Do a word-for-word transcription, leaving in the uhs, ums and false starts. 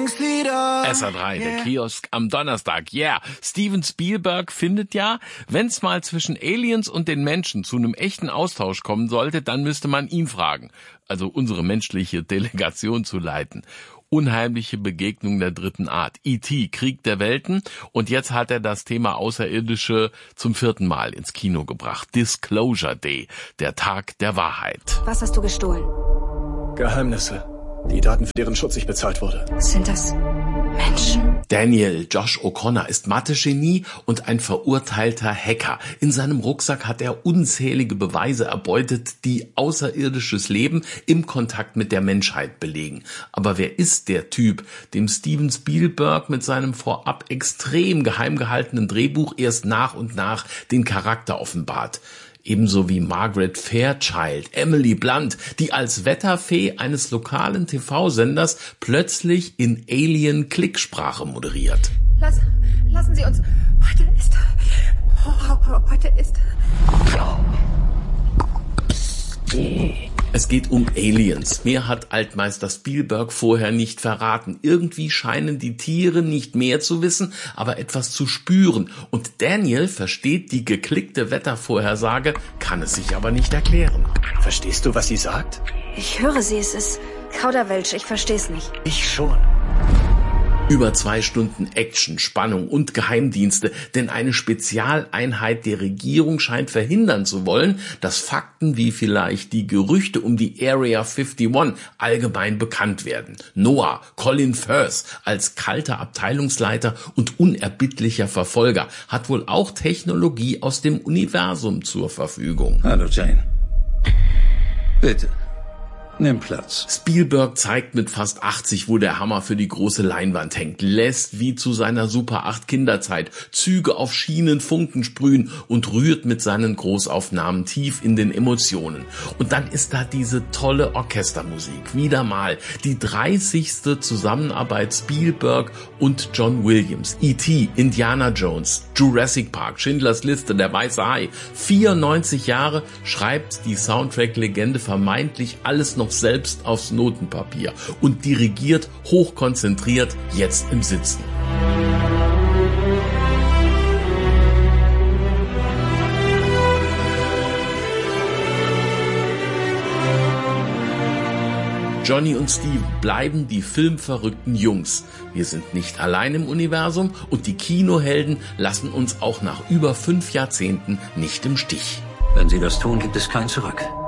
S A drei, der Kiosk am Donnerstag. Yeah, Steven Spielberg findet ja, wenn's mal zwischen Aliens und den Menschen zu einem echten Austausch kommen sollte, dann müsste man ihn fragen, also unsere menschliche Delegation zu leiten. Unheimliche Begegnung der dritten Art. E T, Krieg der Welten. Und jetzt hat er das Thema Außerirdische zum vierten Mal ins Kino gebracht. Disclosure Day, der Tag der Wahrheit. Was hast du gestohlen? Geheimnisse. Die Daten, für deren Schutz ich bezahlt wurde. Sind das Menschen? Daniel Josh O'Connor ist Mathe-Genie und ein verurteilter Hacker. In seinem Rucksack hat er unzählige Beweise erbeutet, die außerirdisches Leben im Kontakt mit der Menschheit belegen. Aber wer ist der Typ, dem Steven Spielberg mit seinem vorab extrem geheim gehaltenen Drehbuch erst nach und nach den Charakter offenbart? Ebenso wie Margaret Fairchild, Emily Blunt, die als Wetterfee eines lokalen T V-Senders plötzlich in Alien-Klicksprache moderiert. Lass, lassen Sie uns. Heute ist. Heute ist. Es geht um Aliens. Mehr hat Altmeister Spielberg vorher nicht verraten. Irgendwie scheinen die Tiere nicht mehr zu wissen, aber etwas zu spüren. Und Daniel versteht die geklickte Wettervorhersage, kann es sich aber nicht erklären. Verstehst du, was sie sagt? Ich höre sie, es ist Kauderwelsch, ich versteh's nicht. Ich schon. Über zwei Stunden Action, Spannung und Geheimdienste, denn eine Spezialeinheit der Regierung scheint verhindern zu wollen, dass Fakten wie vielleicht die Gerüchte um die Area einundfünfzig allgemein bekannt werden. Noah, Colin Firth als kalter Abteilungsleiter und unerbittlicher Verfolger hat wohl auch Technologie aus dem Universum zur Verfügung. Hallo Jane. Bitte. Nimm Platz. Spielberg zeigt mit fast achtzig, wo der Hammer für die große Leinwand hängt, lässt wie zu seiner Super acht Kinderzeit Züge auf Schienen Funken sprühen und rührt mit seinen Großaufnahmen tief in den Emotionen. Und dann ist da diese tolle Orchestermusik. Wieder mal die dreißigste Zusammenarbeit Spielberg und John Williams. E T, Indiana Jones, Jurassic Park, Schindlers Liste, Der Weiße Hai. vierundneunzig Jahre schreibt die Soundtrack-Legende vermeintlich alles noch selbst aufs Notenpapier und dirigiert hochkonzentriert jetzt im Sitzen. Johnny und Steven bleiben die filmverrückten Jungs. Wir sind nicht allein im Universum und die Kinohelden lassen uns auch nach über fünf Jahrzehnten nicht im Stich. Wenn sie das tun, gibt es kein Zurück.